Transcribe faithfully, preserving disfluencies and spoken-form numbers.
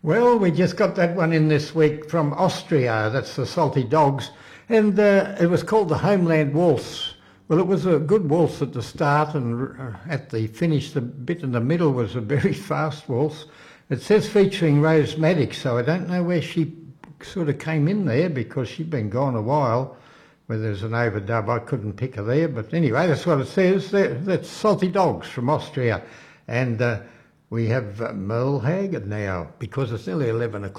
Well, we just got that one in this week from Austria. That's the Salty Dogs. And uh, it was called the Homeland Waltz. Well, it was a good waltz at the start, and uh, at the finish, the bit in the middle was a very fast waltz. It says featuring Rose Maddox, so I don't know where she sort of came in there because she'd been gone a while. Whether there's an overdub, I couldn't pick her there. But anyway, that's what it says. That's Salty Dogs from Austria. And uh, we have uh, Merle Haggard now, because it's nearly eleven o'clock.